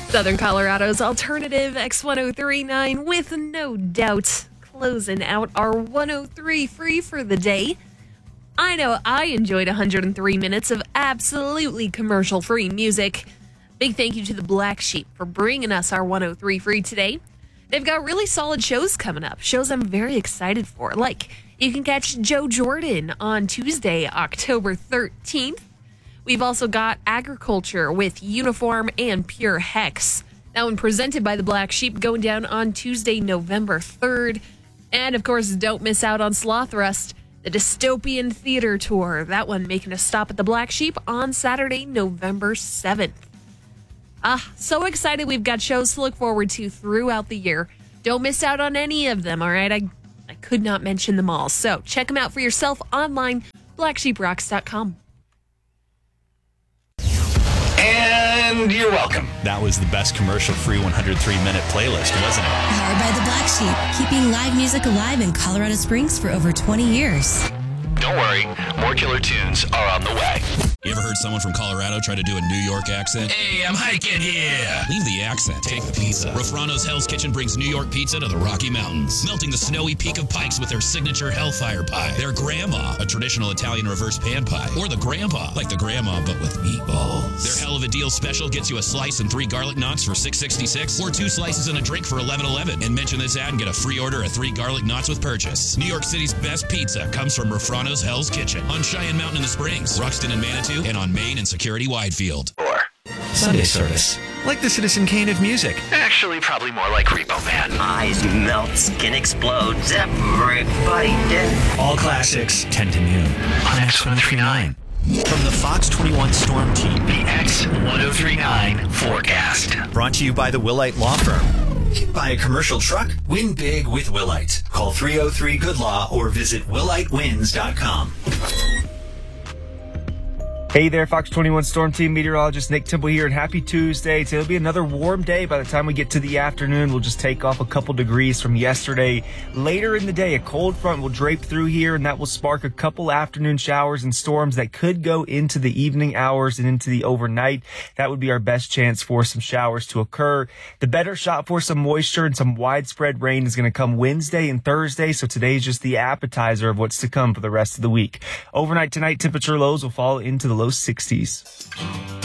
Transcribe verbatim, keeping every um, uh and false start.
Southern Colorado's alternative X ten thirty-nine with No Doubt closing out our one oh three free for the day. I know I enjoyed one hundred three minutes of absolutely commercial-free music. Big thank you to the Black Sheep for bringing us our one oh three free today. They've got really solid shows coming up, shows I'm very excited for. Like, you can catch Joe Jordan on Tuesday, October thirteenth. We've also got Agriculture with Uniform and Pure Hex. That one presented by the Black Sheep, going down on Tuesday, November third. And, of course, don't miss out on Sloth Rust, the Dystopian Theater Tour. That one making a stop at the Black Sheep on Saturday, November seventh. Ah, so excited. We've got shows to look forward to throughout the year. Don't miss out on any of them, all right? I, I could not mention them all. So check them out for yourself online, black sheep rocks dot com. And you're welcome. That was the best commercial-free one hundred three minute playlist, wasn't it? Powered by the Black Sheep, keeping live music alive in Colorado Springs for over twenty years. Don't worry, more killer tunes are on the way. You ever heard someone from Colorado try to do a New York accent? Hey, I'm hiking here. Leave the accent. Take the pizza. Rafrano's Hell's Kitchen brings New York pizza to the Rocky Mountains, melting the snowy peak of Pikes with their signature Hellfire pie. Their Grandma, a traditional Italian reverse pan pie. Or the Grandpa, like the Grandma but with meatballs. Their Hell of a Deal special gets you a slice and three garlic knots for six sixty-six, or two slices and a drink for eleven eleven. And mention this ad and get a free order of three garlic knots with purchase. New York City's best pizza comes from Rafrano's Hell's Kitchen on Cheyenne Mountain in the Springs, Ruxton and Manitou, and on Main and Security Widefield. Or Sunday service. Like the Citizen Kane of music. actually, probably more like Repo Man. Eyes melt, skin explodes, everybody dead. All classics, ten to noon on X ten thirty-nine. From the Fox twenty-one Storm Team. The X ten thirty-nine forecast. Brought to you by the Willite Law Firm. Buy a commercial truck? Win big with Willite. Call three oh three good law or visit willite wins dot com. Hey there, Fox twenty-one Storm Team meteorologist Nick Temple here, and happy Tuesday. It'll be another warm day. By the time we get to the afternoon, we'll just take off a couple degrees from yesterday. Later in the day, a cold front will drape through here, and that will spark a couple afternoon showers and storms that could go into the evening hours and into the overnight. That would be our best chance for some showers to occur. The better shot for some moisture and some widespread rain is going to come Wednesday and Thursday, so today's just the appetizer of what's to come for the rest of the week. Overnight tonight, temperature lows will fall into the low sixties.